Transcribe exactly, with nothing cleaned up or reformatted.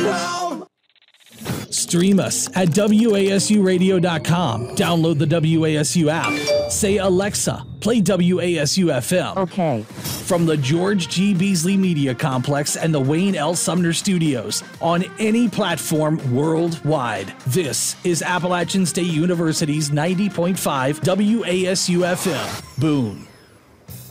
realm. Stream us at W A S U radio dot com. Download the W A S U app. Say, Alexa, play W A S U F M. Okay. From the George G. Beasley Media Complex and the Wayne L. Sumner Studios on any platform worldwide. This is Appalachian State University's ninety point five W A S U F M. Boone.